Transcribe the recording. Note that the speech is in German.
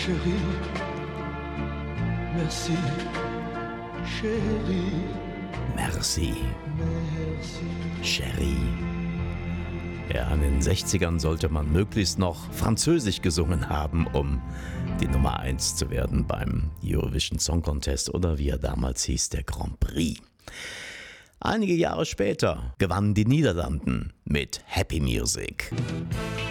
chérie, merci, chérie. Merci, Merci. Chérie. Ja, in den 60ern sollte man möglichst noch Französisch gesungen haben, um die Nummer 1 zu werden beim Eurovision Song Contest oder wie er damals hieß, der Grand Prix. Einige Jahre später gewannen die Niederlanden mit Happy Music.